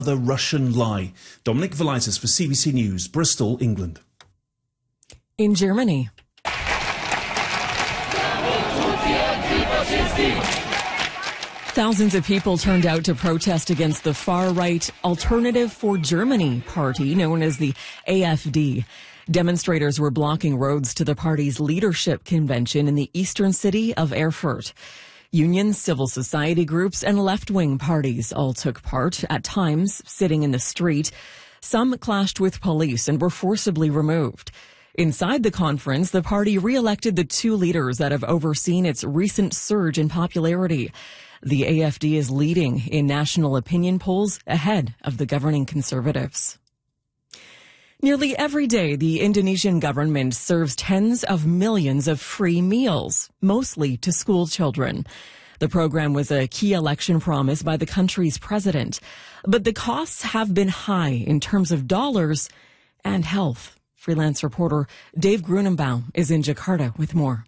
The Russian lie. Dominic Velitis for CBC News, Bristol, England. In Germany, thousands of people turned out to protest against the far-right Alternative for Germany party, known as the AfD. Demonstrators were blocking roads to the party's leadership convention in the eastern city of Erfurt. Unions, civil society groups, and left-wing parties all took part, at times sitting in the street. Some clashed with police and were forcibly removed. Inside the conference, the party re-elected the two leaders that have overseen its recent surge in popularity. The AfD is leading in national opinion polls ahead of the governing Conservatives. Nearly every day, the Indonesian government serves tens of millions of free meals, mostly to school children. The program was a key election promise by the country's president. But the costs have been high in terms of dollars and health. Freelance reporter Dave Grunenbaum is in Jakarta with more.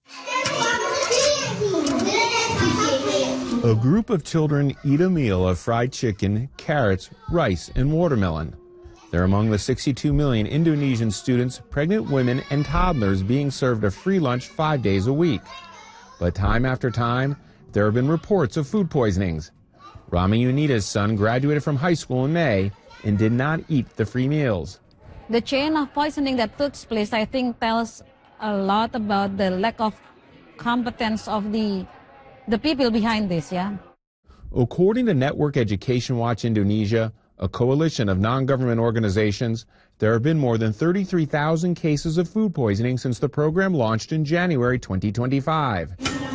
A group of children eat a meal of fried chicken, carrots, rice, and watermelon. They're among the 62 million Indonesian students, pregnant women, and toddlers being served a free lunch 5 days a week. But time after time, there have been reports of food poisonings. Rami Yunita's son graduated from high school in May and did not eat the free meals. The chain of poisoning that took place, I think, tells a lot about the lack of competence of the people behind this, yeah. According to Network Education Watch Indonesia, a coalition of non-government organizations, there have been more than 33,000 cases of food poisoning since the program launched in January 2025.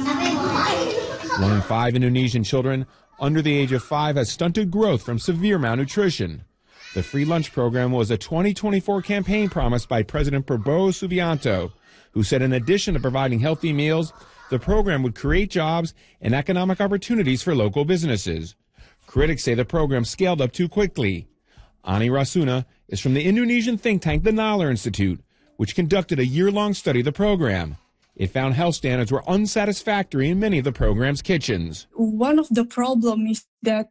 1 in 5 Indonesian children under the age of 5 has stunted growth from severe malnutrition. The free lunch program was a 2024 campaign promised by President Prabowo Subianto, who said in addition to providing healthy meals, the program would create jobs and economic opportunities for local businesses. Critics say the program scaled up too quickly. Ani Rasuna is from the Indonesian think tank, the Nalar Institute, which conducted a year-long study of the program. It found health standards were unsatisfactory in many of the program's kitchens. One of the problems is that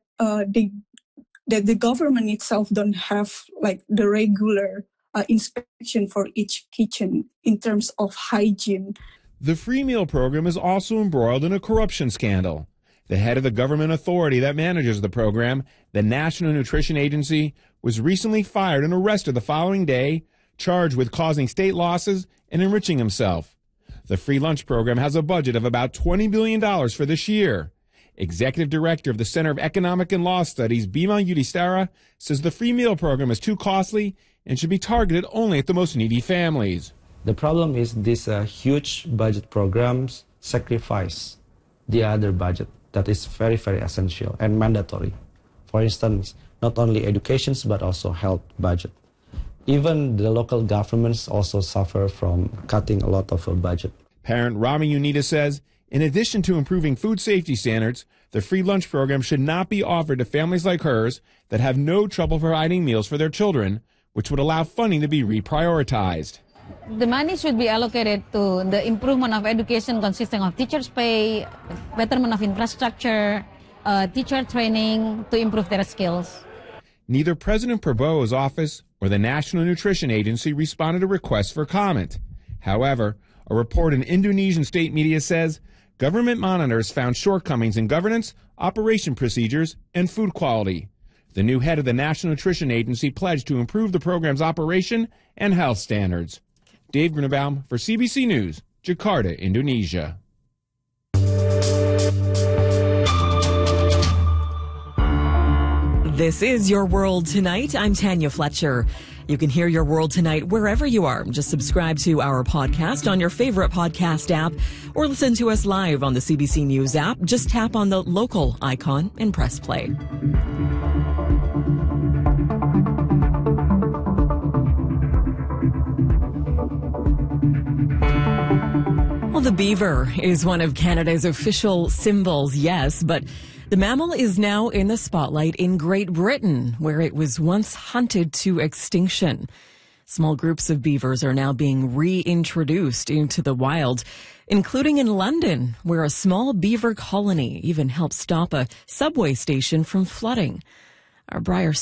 the government itself don't have like the regular inspection for each kitchen in terms of hygiene. The free meal program is also embroiled in a corruption scandal. The head of the government authority that manages the program, the National Nutrition Agency, was recently fired and arrested the following day, charged with causing state losses and enriching himself. The free lunch program has a budget of about $20 billion for this year. Executive Director of the Center of Economic and Law Studies, Bima Yudhistira, says the free meal program is too costly and should be targeted only at the most needy families. The problem is these huge budget programs sacrifice the other budget that is very, very essential and mandatory. For instance, not only education, but also health budget. Even the local governments also suffer from cutting a lot of budget. Parent Rami Yunita says, in addition to improving food safety standards, the free lunch program should not be offered to families like hers that have no trouble providing meals for their children, which would allow funding to be reprioritized. The money should be allocated to the improvement of education consisting of teachers' pay, betterment of infrastructure, teacher training to improve their skills. Neither President Prabowo's office or the National Nutrition Agency responded to requests for comment. However, a report in Indonesian state media says government monitors found shortcomings in governance, operation procedures, and food quality. The new head of the National Nutrition Agency pledged to improve the program's operation and health standards. Dave Grunenbaum for CBC News, Jakarta, Indonesia. This is Your World Tonight. I'm Tanya Fletcher. You can hear Your World Tonight wherever you are. Just subscribe to our podcast on your favorite podcast app or listen to us live on the CBC News app. Just tap on the local icon and press play. Well, the beaver is one of Canada's official symbols, yes, but the mammal is now in the spotlight in Great Britain, where it was once hunted to extinction. Small groups of beavers are now being reintroduced into the wild, including in London, where a small beaver colony even helped stop a subway station from flooding. Breyer